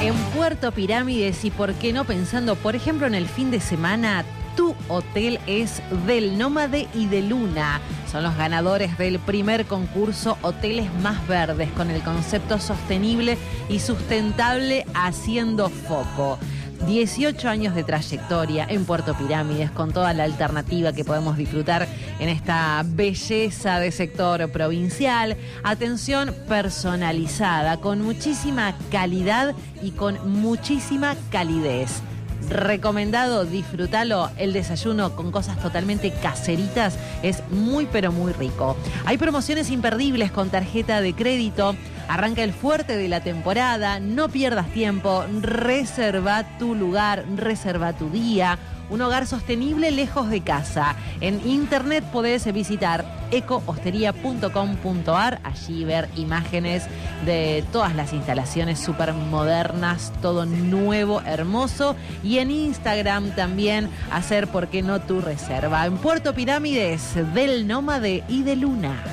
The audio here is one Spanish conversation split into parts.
En Puerto Pirámides y por qué no pensando, por ejemplo, en el fin de semana, tu hotel es del Nómade y de Luna. Son los ganadores del primer concurso Hoteles Más Verdes con el concepto sostenible y sustentable haciendo foco. 18 años de trayectoria en Puerto Pirámides con toda la alternativa que podemos disfrutar en esta belleza de sector provincial. Atención personalizada, con muchísima calidad y con muchísima calidez. Recomendado, disfrútalo. El desayuno con cosas totalmente caseritas es muy pero muy rico. Hay promociones imperdibles con tarjeta de crédito. Arranca el fuerte de la temporada. No pierdas tiempo. Reserva tu lugar, reserva tu día. Un hogar sostenible lejos de casa. En internet podés visitar ecohosteria.com.ar, allí ver imágenes de todas las instalaciones súper modernas, todo nuevo, hermoso. Y en Instagram también hacer, ¿por qué no?, tu reserva. En Puerto Pirámides, del Nómade y de Luna.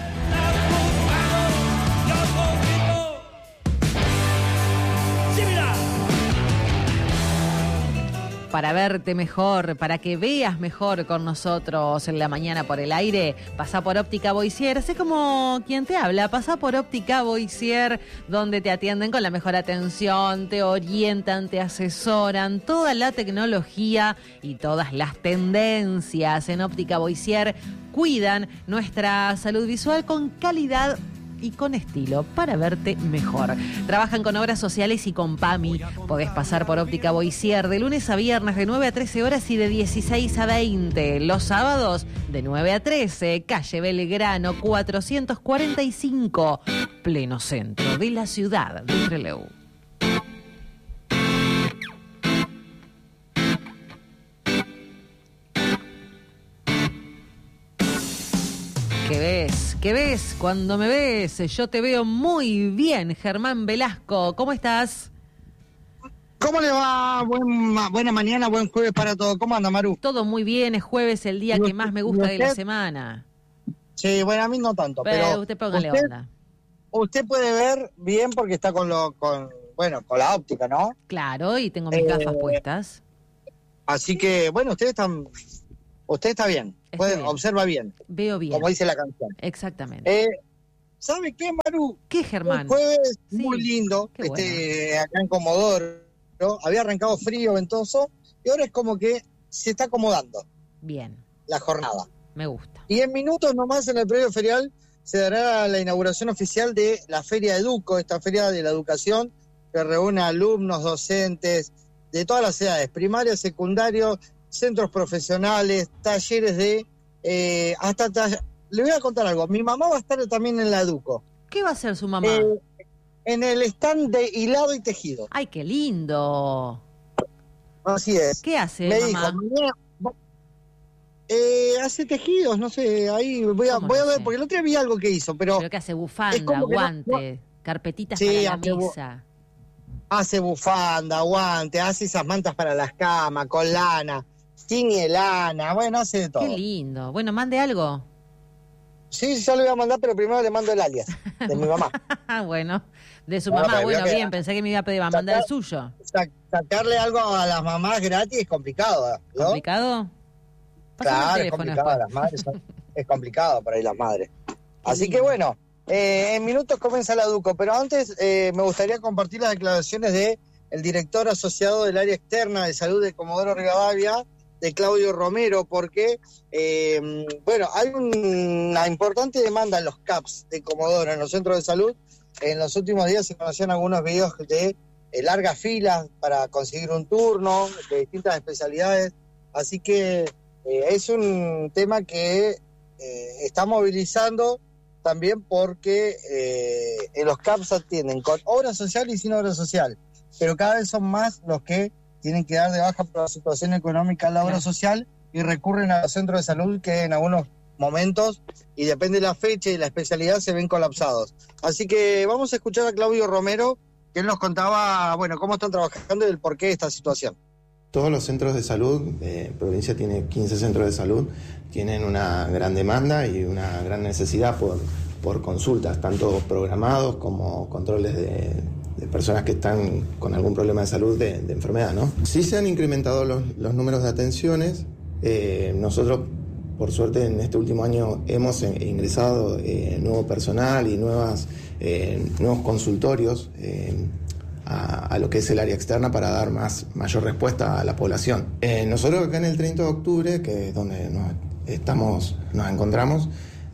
Para verte mejor, para que veas mejor con nosotros en la mañana por el aire, pasá por Óptica Boissier. Sé como quien te habla, pasá por Óptica Boissier, donde te atienden con la mejor atención, te orientan, te asesoran, toda la tecnología y todas las tendencias en Óptica Boissier cuidan nuestra salud visual con calidad y con estilo para verte mejor. Trabajan con obras sociales y con PAMI. Podés pasar por Óptica Boissier de lunes a viernes de 9 a 13 horas y de 16 a 20. Los sábados de 9 a 13, calle Belgrano 445, pleno centro de la ciudad de Trelew. ¿Qué ves? ¿Qué ves? Cuando me ves, yo te veo muy bien. Germán Velasco, ¿cómo estás? ¿Cómo le va? Buena mañana, buen jueves para todos. ¿Cómo anda, Maru? Todo muy bien, es jueves, el día que más me gusta de la semana. Sí, bueno, a mí no tanto, pero usted póngale onda. Usted puede ver bien porque está con la óptica, ¿no? Claro, y tengo mis gafas puestas. Así que, bueno, usted está bien. Bien. Observa bien. Veo bien. Como dice la canción. Exactamente. ¿Sabe qué, Maru? ¿Qué, Germán? Un jueves muy lindo, bueno. Acá en Comodoro, ¿no? Había arrancado frío, ventoso, y ahora es como que se está acomodando. Bien. La jornada. Me gusta. Y en minutos nomás en el predio ferial se dará la inauguración oficial de la Feria Educo, esta feria de la educación que reúne a alumnos, docentes de todas las edades, primaria, secundario, centros profesionales, talleres de... Le voy a contar algo. Mi mamá va a estar también en la Educo. ¿Qué va a hacer su mamá? En el stand de hilado y tejido. ¡Ay, qué lindo! Así es. ¿Qué hace, Me mamá? dijo, hace tejidos, no sé, ahí voy a ver, porque el otro día vi algo que hizo, pero... ¿Pero qué hace? Bufanda, guante, carpetitas para la mesa. Hace bufanda, guante, hace esas mantas para las camas, con lana, tiñe lana, bueno, hace de todo. Qué lindo. Bueno, mande algo. Sí, ya lo voy a mandar, pero primero le mando el alias de mi mamá. Bueno, de su mamá, bueno, bien, pensé que me iba a mandar el suyo. Sacarle algo a las mamás gratis es complicado, ¿no? ¿Complicado? Claro, es complicado, las madres es complicado para ir las madres. Así que bueno, en minutos comienza la Educo, pero antes me gustaría compartir las declaraciones de el director asociado del área externa de salud de Comodoro Rivadavia, de Claudio Romero, porque hay una importante demanda en los CAPS de Comodoro, en los centros de salud. En los últimos días se conocían algunos videos de largas filas para conseguir un turno de distintas especialidades, así que es un tema que está movilizando también porque en los CAPS atienden con obra social y sin obra social, pero cada vez son más los que tienen que dar de baja por la situación económica en la obra social y recurren a los centros de salud que en algunos momentos, y depende de la fecha y la especialidad, se ven colapsados. Así que vamos a escuchar a Claudio Romero, que él nos contaba, cómo están trabajando y el porqué de esta situación. Todos los centros de salud, provincia tiene 15 centros de salud, tienen una gran demanda y una gran necesidad por consultas, tanto programados como controles personas que están con algún problema de salud, de enfermedad, ¿no? Sí se han incrementado los números de atenciones. Nosotros, por suerte, en este último año hemos ingresado nuevo personal y nuevos consultorios a lo que es el área externa para dar mayor respuesta a la población. Nosotros acá en el 30 de octubre, que es donde nos encontramos,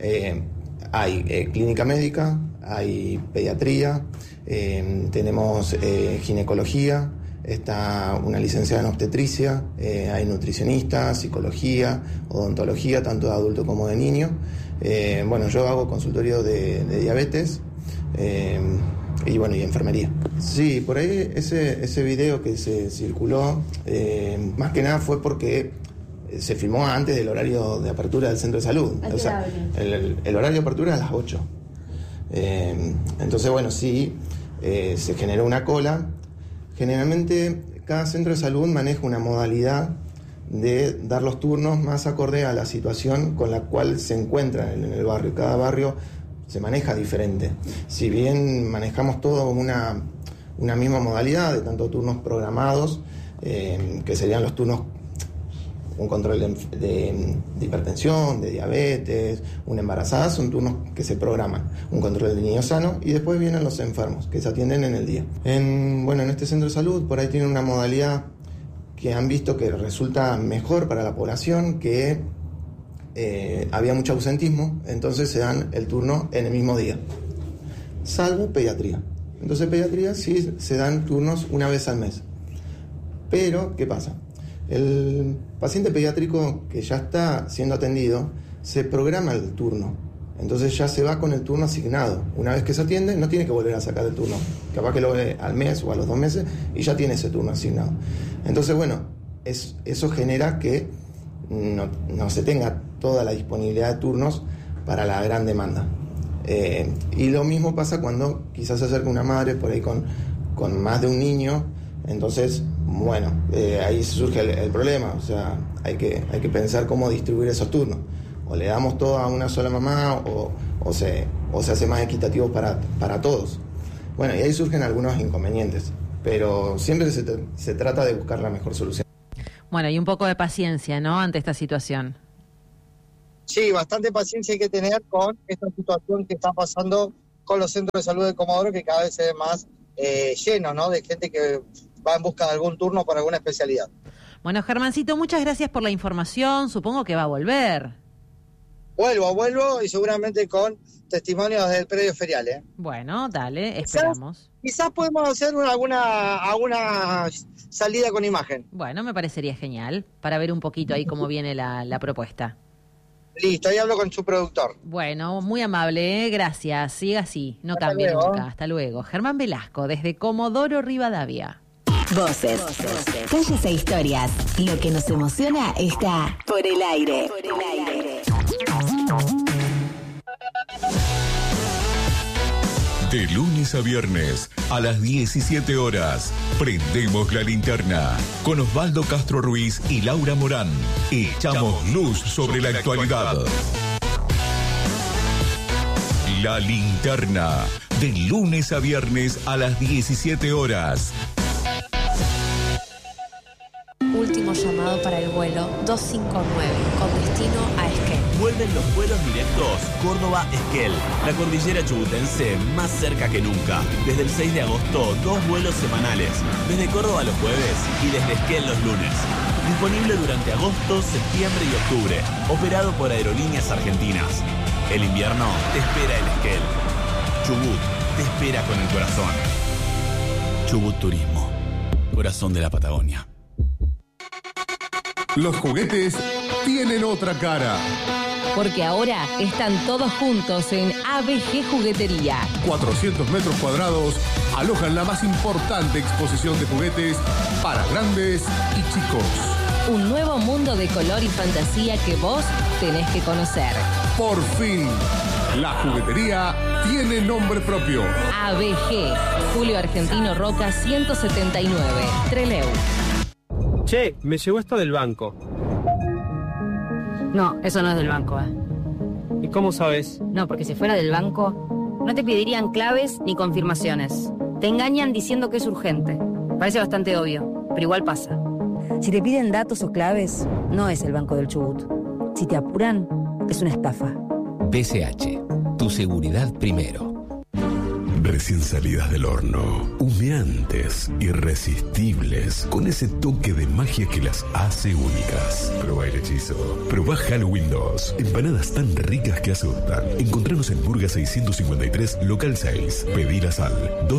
hay clínica médica, hay pediatría, tenemos ginecología, está una licenciada en obstetricia, hay nutricionista, psicología, odontología, tanto de adulto como de niño. Yo hago consultorio de diabetes y enfermería. Sí, por ahí ese video que se circuló, más que nada fue porque se filmó antes del horario de apertura del centro de salud. O sea, el horario de apertura es a las 8. Entonces, sí, se generó una cola. Generalmente cada centro de salud maneja una modalidad de dar los turnos más acorde a la situación con la cual se encuentran en el barrio. Cada barrio se maneja diferente. Si bien manejamos todo una misma modalidad de tanto turnos programados, que serían los turnos, un control de hipertensión, de diabetes, una embarazada, son turnos que se programan, un control de niño sano, y después vienen los enfermos, que se atienden en el día. En este centro de salud, por ahí tienen una modalidad que han visto que resulta mejor para la población, que había mucho ausentismo, entonces se dan el turno en el mismo día, salvo pediatría. Entonces pediatría sí se dan turnos una vez al mes. Pero, ¿qué pasa? El paciente pediátrico que ya está siendo atendido, se programa el turno. Entonces ya se va con el turno asignado. Una vez que se atiende, no tiene que volver a sacar el turno. Capaz que lo ve al mes o a los 2 meses y ya tiene ese turno asignado. Entonces, eso genera que no se tenga toda la disponibilidad de turnos para la gran demanda. Y lo mismo pasa cuando quizás se acerca una madre por ahí con más de un niño. Entonces, ahí surge el problema. O sea, hay que pensar cómo distribuir esos turnos. O le damos todo a una sola mamá o se hace más equitativo para todos. Y ahí surgen algunos inconvenientes. Pero siempre se trata de buscar la mejor solución. Y un poco de paciencia, ¿no?, ante esta situación. Sí, bastante paciencia hay que tener con esta situación que está pasando con los centros de salud de Comodoro, que cada vez se ve más lleno, ¿no?, de gente que va en busca de algún turno para alguna especialidad. Germancito, muchas gracias por la información. Supongo que va a volver. Vuelvo y seguramente con testimonios del predio ferial, ¿eh? Bueno, dale, esperamos. Quizás podemos hacer alguna salida con imagen. Me parecería genial, para ver un poquito ahí cómo viene la propuesta. Listo, ahí hablo con su productor. Muy amable, gracias. Siga así, no cambie nunca. Hasta luego. Germán Velasco, desde Comodoro Rivadavia. Voces, calles e historias. Lo que nos emociona está por el aire. De lunes a viernes, a las 17 horas, prendemos la linterna con Osvaldo Castro Ruiz y Laura Morán. Echamos luz sobre la actualidad. La linterna, de lunes a viernes a las 17 horas. Último llamado para el vuelo 259, con destino a Esquel. Vuelven los vuelos directos Córdoba-Esquel, la cordillera chubutense más cerca que nunca. Desde el 6 de agosto, 2 vuelos semanales, desde Córdoba los jueves y desde Esquel los lunes. Disponible durante agosto, septiembre y octubre, operado por Aerolíneas Argentinas. El invierno te espera en Esquel. Chubut te espera con el corazón. Chubut Turismo, corazón de la Patagonia. Los juguetes tienen otra cara. Porque ahora están todos juntos en ABG Juguetería. 400 metros cuadrados alojan la más importante exposición de juguetes para grandes y chicos. Un nuevo mundo de color y fantasía que vos tenés que conocer. Por fin, la juguetería tiene nombre propio. ABG, Julio Argentino Roca 179, Trelew. Che, me llegó esto del banco. No, eso no es del banco, ¿Y cómo sabes? No, porque si fuera del banco, no te pedirían claves ni confirmaciones. Te engañan diciendo que es urgente. Parece bastante obvio, pero igual pasa. Si te piden datos o claves, no es el Banco del Chubut. Si te apuran, es una estafa. BCH, tu seguridad primero. Recién salidas del horno, humeantes, irresistibles, con ese toque de magia que las hace únicas. Probá el hechizo. Probá Halloween 2. Empanadas tan ricas que asustan. Encontranos en Burga 653, local 6. Pedilas al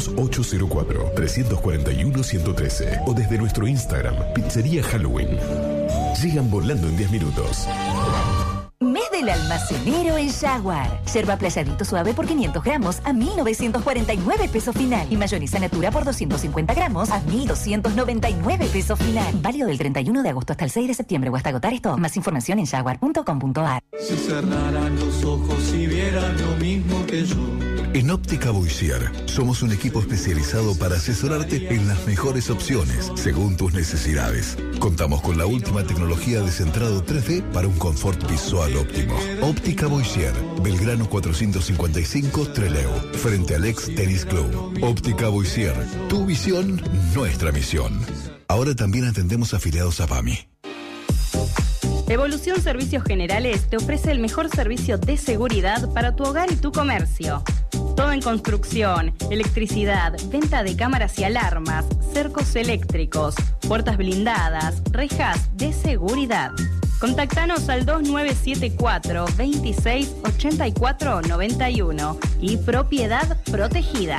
2804-341-113 o desde nuestro Instagram, Pizzería Halloween. Llegan volando en 10 minutos. Mes del almacenero en Jaguar. Yerba playadito suave por 500 gramos a 1.949 pesos final. Y mayonesa natura por 250 gramos a 1.299 pesos final. Válido del 31 de agosto hasta el 6 de septiembre o hasta agotar esto. Más información en jaguar.com.ar. Si cerraran los ojos y vieran lo mismo que yo. En Óptica Boissier somos un equipo especializado para asesorarte en las mejores opciones según tus necesidades. Contamos con la última tecnología de centrado 3D para un confort visual óptimo. Óptica Boissier, Belgrano 455, Trelew, frente al ex Tennis Club. Óptica Boissier, tu visión, nuestra misión. Ahora también atendemos afiliados a PAMI. Evolución Servicios Generales te ofrece el mejor servicio de seguridad para tu hogar y tu comercio. Todo en construcción, electricidad, venta de cámaras y alarmas, cercos eléctricos, puertas blindadas, rejas de seguridad. Contactanos al 2974 26 84 91 y Propiedad Protegida.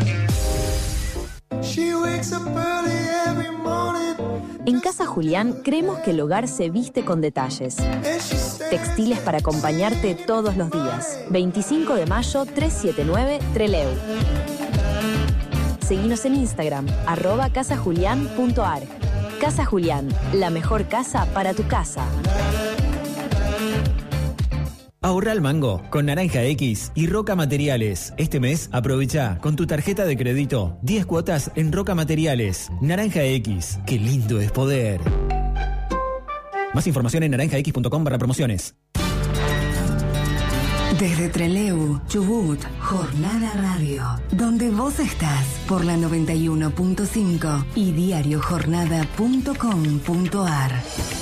En Casa Julián creemos que el hogar se viste con detalles. Textiles para acompañarte todos los días. 25 de mayo 379 Trelew. Seguinos en Instagram, @casajulian.ar. Casa Julián, la mejor casa para tu casa. Ahorra al mango con Naranja X y Roca Materiales. Este mes aprovecha con tu tarjeta de crédito 10 cuotas en Roca Materiales. Naranja X, qué lindo es poder. Más información en naranjax.com/promociones. Desde Trelew, Chubut, Jornada Radio, donde vos estás por la 91.5 y diariojornada.com.ar.